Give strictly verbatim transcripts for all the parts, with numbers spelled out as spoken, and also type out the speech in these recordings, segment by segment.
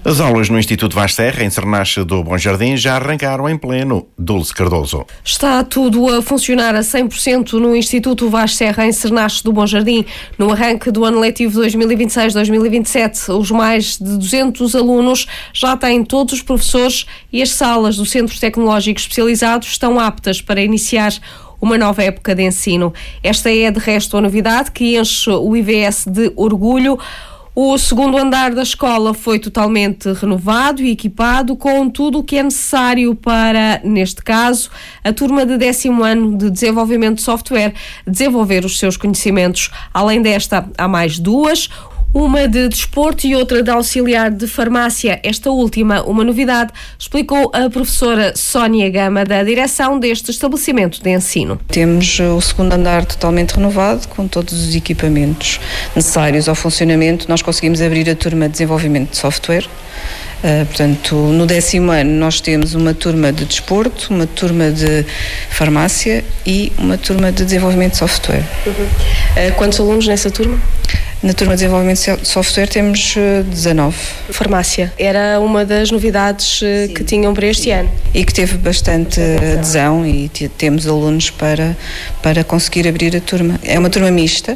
As aulas no Instituto Vaz Serra, em Cernache do Bom Jardim, já arrancaram em pleno. Dulce Cardoso. Está tudo a funcionar a cem por cento no Instituto Vaz Serra, em Cernache do Bom Jardim. No arranque do ano letivo dois mil e vinte e seis dois mil e vinte e sete, os mais de duzentos alunos já têm todos os professores e as salas do Centro Tecnológico Especializado estão aptas para iniciar uma nova época de ensino. Esta é, de resto, a novidade que enche o I V S de orgulho. O segundo andar da escola foi totalmente renovado e equipado com tudo o que é necessário para, neste caso, a turma de décimo ano de desenvolvimento de software desenvolver os seus conhecimentos. Além desta, há mais duas, uma de desporto e outra de auxiliar de farmácia. Esta última, uma novidade, explicou a professora Sónia Gama, da direção deste estabelecimento de ensino. Temos o segundo andar totalmente renovado, com todos os equipamentos necessários ao funcionamento. Nós conseguimos abrir a turma de desenvolvimento de software. Uh, portanto, no décimo ano nós temos uma turma de desporto, uma turma de farmácia e uma turma de desenvolvimento de software. Uhum. Uh, quantos alunos nessa turma? Na turma de desenvolvimento de software temos uh, dezanove. Farmácia era uma das novidades uh, que tinham para este ano. E que teve bastante adesão e t- temos alunos para, para conseguir abrir a turma. É uma turma mista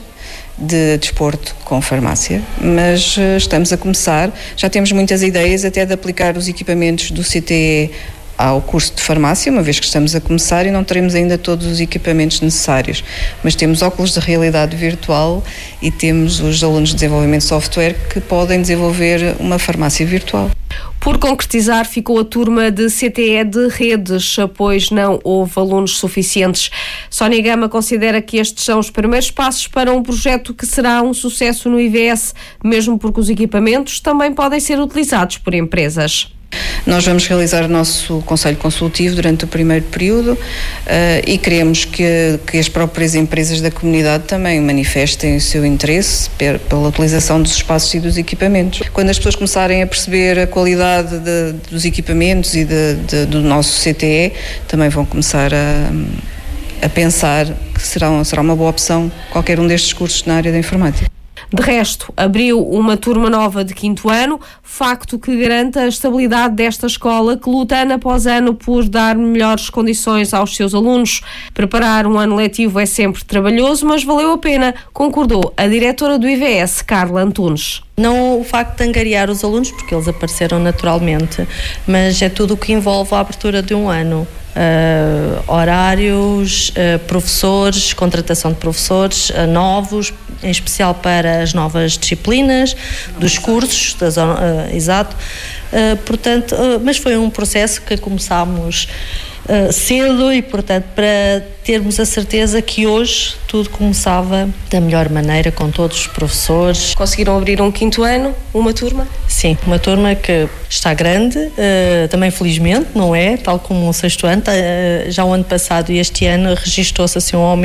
de desporto com farmácia, mas uh, estamos a começar. Já temos muitas ideias até de aplicar os equipamentos do C T E ao curso de farmácia, uma vez que estamos a começar e não teremos ainda todos os equipamentos necessários, mas temos óculos de realidade virtual e temos os alunos de desenvolvimento de software que podem desenvolver uma farmácia virtual. Por concretizar, ficou a turma de C T E de redes, pois não houve alunos suficientes. Sónia Gama considera que estes são os primeiros passos para um projeto que será um sucesso no I V S, mesmo porque os equipamentos também podem ser utilizados por empresas. Nós vamos realizar o nosso conselho consultivo durante o primeiro período uh, e queremos que, que as próprias empresas da comunidade também manifestem o seu interesse per, pela utilização dos espaços e dos equipamentos. Quando as pessoas começarem a perceber a qualidade de, dos equipamentos e de, de, do nosso C T E, também vão começar a, a pensar que será, será uma boa opção qualquer um destes cursos na área da informática. De resto, abriu uma turma nova de quinto ano, facto que garante a estabilidade desta escola, que luta ano após ano por dar melhores condições aos seus alunos. Preparar um ano letivo é sempre trabalhoso, mas valeu a pena, concordou a diretora do I V S, Carla Antunes. Não o facto de angariar os alunos, porque eles apareceram naturalmente, mas é tudo o que envolve a abertura de um ano. Uh, horários, uh, professores, contratação de professores uh, novos, em especial para as novas disciplinas dos cursos, das, uh, exato, uh, portanto, uh, mas foi um processo que começámos uh, cedo e, portanto, para termos a certeza que hoje tudo começava da melhor maneira com todos os professores. Conseguiram abrir um quinto ano, uma turma? Sim, uma turma que está grande, uh, também felizmente, não é? Tal como um sexto ano, uh, já o ano passado e este ano registou-se assim um aumento